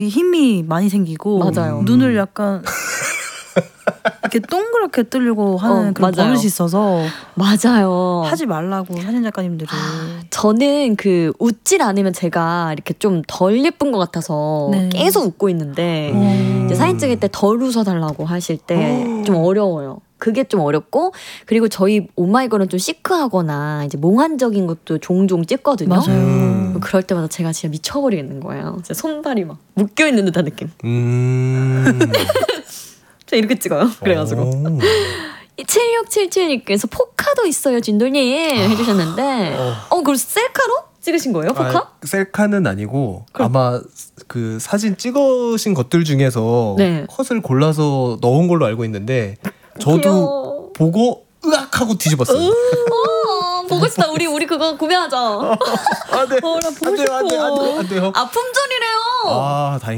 힘이 많이 생기고 맞아요. 눈을 약간 이렇게 동그랗게 뜨려고 하는 그런 맞아요. 버릇이 있어서 맞아요. 하지 말라고 사진 작가님들이. 저는 그 웃질 않으면 제가 이렇게 좀 덜 예쁜 것 같아서 네. 계속 웃고 있는데 이제 사진 찍을 때 덜 웃어달라고 하실 때 좀 어려워요. 그게 좀 어렵고 그리고 저희 오마이걸은 좀 시크하거나 이제 몽환적인 것도 종종 찍거든요. 맞아요. 그럴 때마다 제가 진짜 미쳐버리겠는 거예요. 진짜 손발이 막 묶여있는 듯한 느낌. 저 이렇게 찍어요. 그래가지고 7677님께서 포카도 있어요 진돌님 해주셨는데 그걸 셀카로 찍으신 거예요? 포카? 셀카는 아니고 아마 그 사진 찍으신 것들 중에서 네. 컷을 골라서 넣은 걸로 알고 있는데 저도 귀여워. 보고 으악 하고 뒤집었어요. 보고 싶다. 우리 그거 구매하자. 아, 네. 나 보고 싶어. 안 돼요. 아 품절이래요. 아, 다행.